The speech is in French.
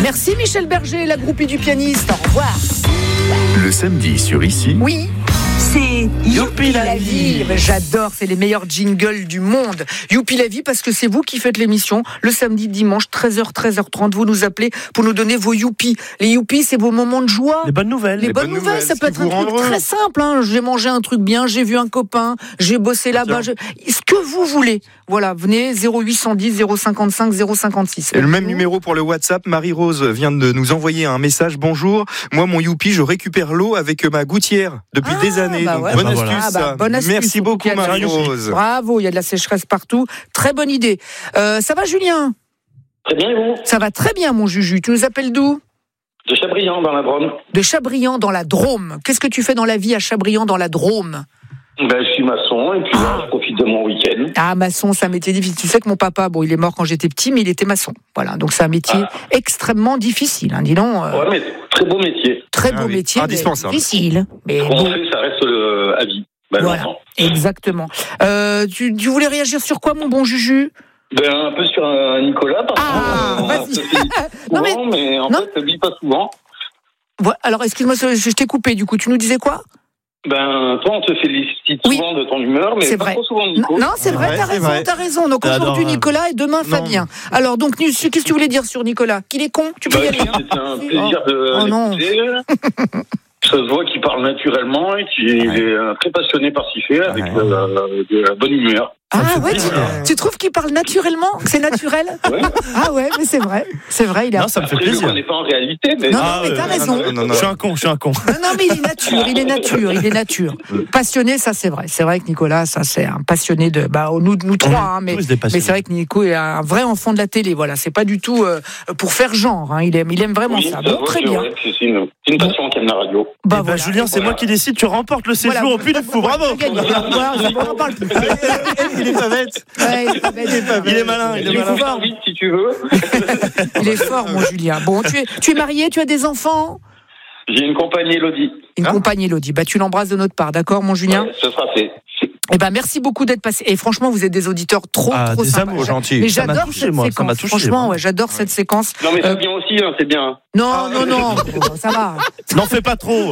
Merci Michel Berger, la groupie du pianiste. Au revoir. Le samedi sur Ici. Oui. C'est Youpi la vie. J'adore, c'est les meilleurs jingles du monde. Youpi la vie parce que c'est vous qui faites l'émission le samedi, dimanche, 13h, 13h30. Vous nous appelez pour nous donner vos youpi. Les youpi, c'est vos moments de joie. Les bonnes nouvelles. Les bonnes nouvelles, ça peut être un truc très simple. J'ai mangé un truc bien, j'ai vu un copain, j'ai bossé là-bas. Ce que vous voulez. Voilà, venez 0810 055 056. Et le même numéro pour le WhatsApp. Marie-Rose vient de nous envoyer un message. Bonjour, moi mon youpi, je récupère l'eau avec ma gouttière depuis des années. Donc, ouais. bonne astuce. Bonne astuce. Merci beaucoup Marie-Rose. Bravo, il y a de la sécheresse partout. Très bonne idée. Ça va Julien ? Très bien, et vous ? Ça va très bien mon Juju. Tu nous appelles d'où ? De Chabriand, dans la Drôme. De Chabriand dans la Drôme. Qu'est-ce que tu fais dans la vie à Chabriand dans la Drôme ? Je suis maçon et puis là, je profite de mon week-end. Ah, maçon, c'est un métier difficile. Tu sais que mon papa, il est mort quand j'étais petit, mais il était maçon. Voilà, donc c'est un métier extrêmement difficile, dis donc. Ouais, mais très beau métier. Très beau métier, indispensable. Difficile. Mais on fait, ça reste à vie. Voilà, exactement. Tu voulais réagir sur quoi, mon bon Juju ? Un peu sur Nicolas, parce vas-y. Souvent, mais en fait, ça ne vit pas souvent. Alors, excuse-moi, je t'ai coupé, du coup. Tu nous disais quoi ? Toi, on te félicite souvent de ton humeur, mais pas trop souvent, Nico. Non, c'est vrai, t'as raison. Donc aujourd'hui, Nicolas et demain, Fabien. Alors, donc, qu'est-ce que tu voulais dire sur Nicolas ? Qu'il est con ? Tu peux y aller. C'est un plaisir de l'écouter. Ça se voit qu'il parle naturellement et qu'il est très passionné par ce qu'il fait, avec de la bonne humeur. Ah ouais, tu trouves qu'il parle naturellement ? Que c'est naturel ? Ouais. Ah ouais, mais c'est vrai, il a... Non, ça me fait Après, plaisir. je ne connais pas en réalité, mais... Non, mais t'as raison. Non. Je suis un con. Non, mais il est nature. Passionné, ça c'est vrai. C'est vrai que Nicolas, ça c'est un passionné de... nous trois, mais c'est vrai que Nico est un vrai enfant de la télé, voilà. C'est pas du tout pour faire genre, il aime vraiment ça. Bon, très bien. C'est une passion qui aime la radio. Voilà. Julien, c'est moi qui décide, tu remportes le séjour au Puy du Fou, bravo. On parle plus. Il est pas bête. Il est malin. Fort vite si tu veux. Il est fort, mon Julien. Bon, tu es marié, tu as des enfants ? J'ai une compagne Elodie. Une compagne Elodie. Tu l'embrasses de notre part, d'accord, mon Julien ? Ce sera fait. Merci beaucoup d'être passé. Et franchement, vous êtes des auditeurs trop des sympas. amours gentils. Mais j'adore cette séquence. Ça m'a touché, franchement, j'adore cette séquence. Non, mais c'est bien aussi, c'est bien. Non, ça va. N'en fais pas trop.